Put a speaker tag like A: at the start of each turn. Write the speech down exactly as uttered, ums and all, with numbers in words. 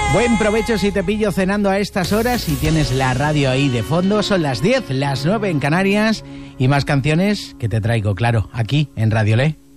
A: Buen provecho si te pillo cenando a estas horas y tienes la radio ahí de fondo. Son las diez, las nueve en Canarias y más canciones que te traigo, claro, aquí en Radio Le.